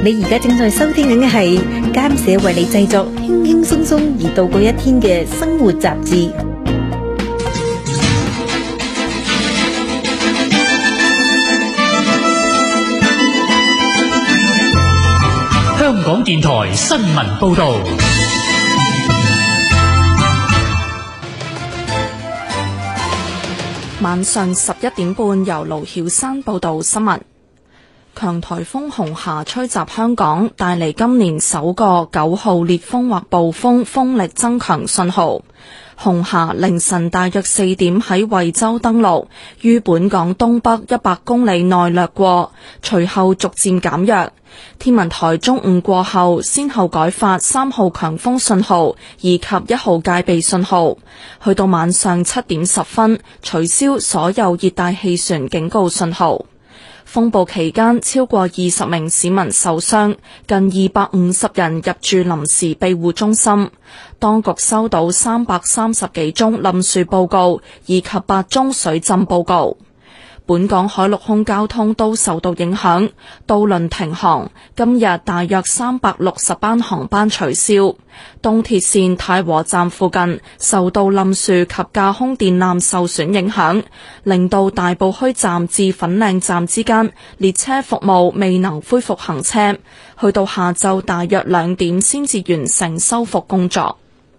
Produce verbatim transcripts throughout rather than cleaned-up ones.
你而家正在收聽緊嘅係監社為你製作輕輕鬆鬆而度過一天嘅生活雜誌。 香港電台新聞報道。 晚上十一點半，由盧曉山報道新聞。強颱風紅霞吹襲香港，帶嚟今年首個九號烈風或暴風風力增強信號。紅霞凌晨大約四點喺惠州登陸，於本港東北一百公里內掠過，隨後逐漸減弱。天文台中午過後先後改發三號強風信號以及一號戒備信號，去到晚上七點十分取消所有熱帶氣旋警告信號。風暴期間超過二十名市民受傷，近二百五十人入住臨時庇護中心。當局收到三百三十幾宗冧樹報告以及八宗水浸報告。本港海陸空交通都受到影響，渡輪停航，今日大約三百六十班航班取消。東鐵線太和站附近受到冧樹及架空電纜受損影響，令到大埔墟站至粉嶺站之間列車服務未能恢復行車，去到下晝大約兩點先至完成修復工作。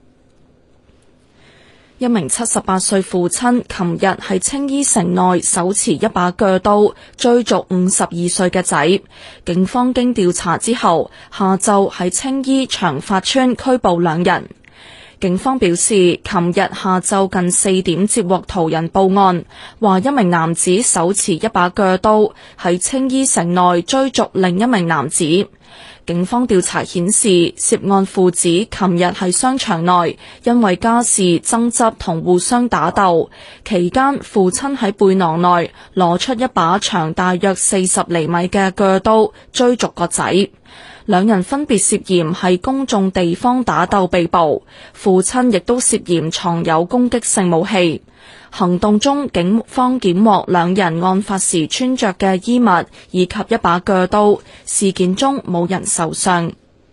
一名七十八歲父親琴日喺青衣城內手持一把鋸刀追逐五十二歲嘅仔，警方經調查之後，下晝喺青衣長發村拘捕兩人。警方表示，琴日下晝近四點接獲途人報案，話一名男子手持一把鋸刀喺青衣城內追逐另一名男子。警方調查顯示，涉案父子琴日喺商場內因為家事爭執同互相打鬥，期間父親喺背囊內攞出一把長大約四十厘米嘅鋸刀追逐個仔。兩人分別涉嫌喺公眾地方打鬥被捕，父親亦都涉嫌藏有攻擊性武器。行動中，警方檢獲兩人案發時穿着嘅衣物以及一把鋸刀，事件中冇人受傷。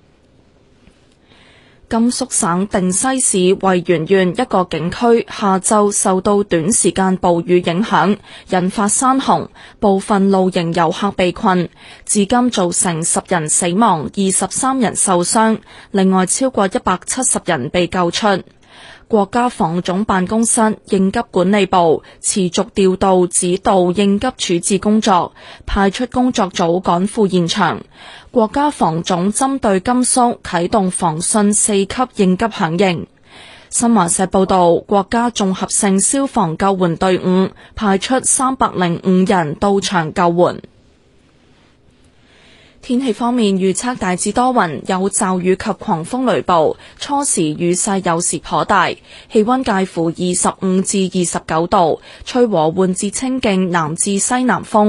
甘肅省定西市維源縣一個景區下晝受到短時間暴雨影響，引發山洪，部分露營遊客被困，至今造成十人死亡，二十三人受傷，另外超過一百七十人被救出。國家防總辦公室應急管理部持續調度指導應急處置工作，派出工作組趕赴現場。國家防總針對甘肅啟動防汛四級應急響應。新華社報道，國家綜合性消防救援隊伍派出三百零五人到場救援。天氣方面預測大致多雲，有驟雨及狂風雷暴，初時雨勢有時頗大，氣溫介乎二十五至二十九度，吹和緩至清勁南至西南風。